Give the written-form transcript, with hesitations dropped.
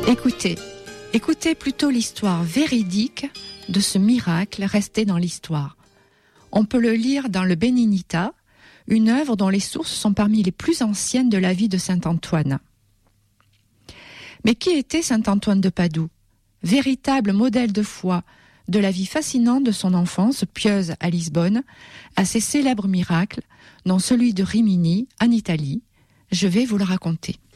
Écoutez plutôt l'histoire véridique de ce miracle resté dans l'histoire. On peut le lire dans le Benignità, une œuvre dont les sources sont parmi les plus anciennes de la vie de saint Antoine. Mais qui était saint Antoine de Padoue ? Véritable modèle de foi, de la vie fascinante de son enfance pieuse à Lisbonne, à ses célèbres miracles, dont celui de Rimini, en Italie. Je vais vous le raconter.